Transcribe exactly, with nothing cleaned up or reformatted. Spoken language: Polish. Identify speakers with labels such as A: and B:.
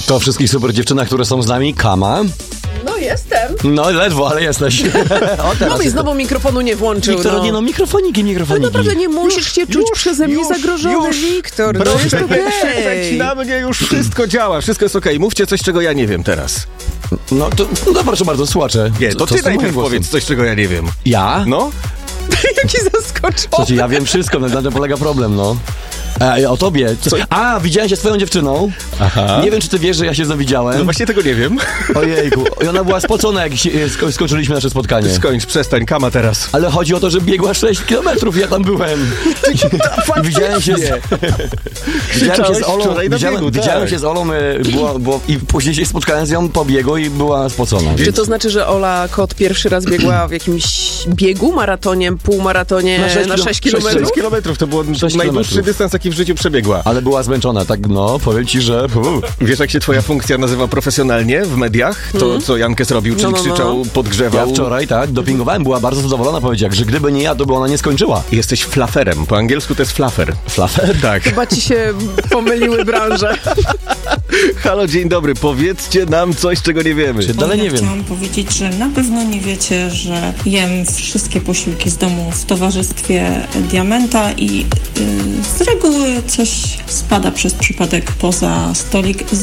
A: To o wszystkich super dziewczynach, które są z nami. Kama.
B: No jestem.
A: No ledwo, ale jesteś. O,
B: No mi znowu mikrofonu nie włączył.
A: Wiktor,
B: no.
A: nie no, mikrofoniki, mikrofoniki.
B: Ale naprawdę nie musisz się czuć
C: już,
B: przeze mnie
C: już,
B: zagrożony,
C: już.
B: Wiktor. No
C: Proszę
B: jest
C: nie
B: okej.
C: krzyczeć na mnie, już wszystko działa, wszystko jest okej. Mówcie coś, czego ja nie wiem teraz.
A: No to, no proszę bardzo, słuchacze.
C: Nie, to
A: Co
C: ty
A: z tym moim
C: najpierw
A: głosem?
C: powiedz coś, czego ja nie wiem.
A: Ja?
C: No?
B: Jaki zaskoczony.
A: Słuchajcie, ja wiem wszystko, na tym polega problem, no. E, o tobie. Co? A, widziałem się z twoją dziewczyną.
C: Aha.
A: Nie wiem, czy ty wiesz, że ja się z nią widziałem.
C: No właśnie tego nie wiem.
A: Ojejku. I ona była spocona, jak się, sko- skończyliśmy nasze spotkanie.
C: Skończ, przestań, Kama teraz.
A: Ale chodzi o to, że biegła sześć kilometrów, ja tam byłem. I widziałem się z, widziałem się z Olą,
C: wczoraj na
A: widziałem,
C: biegu, tak.
A: widziałem się z Olą e, było, było, i później się spotkałem z nią po biegu i była spocona.
B: Czy to znaczy, że Ola Kot pierwszy raz biegła w jakimś biegu, maratonie, półmaratonie
A: Na
B: na
A: sześć
B: sześć
A: kilo-
B: kilometrów?
C: sześć kilometrów to było
A: sześć
C: najdłuższy
A: kilometrów.
C: dystans, jaki w życiu przebiegła.
A: Ale była zmęczona, tak no, powiem ci, że... Uh.
C: Wiesz, jak się twoja funkcja nazywa profesjonalnie w mediach? To, co Jankę zrobił, czyli
B: No, no, no.
C: krzyczał,
A: Ja
C: podgrzewał.
A: wczoraj, tak, dopingowałem, była bardzo zadowolona, powiedziała, że gdyby nie ja, to by ona nie skończyła.
C: Jesteś flaferem. Po angielsku to jest flafer.
A: Flafer?
C: Tak.
B: Chyba ci się pomyliły branże.
C: Halo, dzień dobry. Powiedzcie nam coś, czego nie wiemy.
A: Czy dalej
D: ja
A: nie wiem.
D: Chciałam powiedzieć, że na pewno nie wiecie, że jem wszystkie posiłki z domu w towarzystwie Diamenta i yy, z reguły coś spada przez przypadek poza stolik.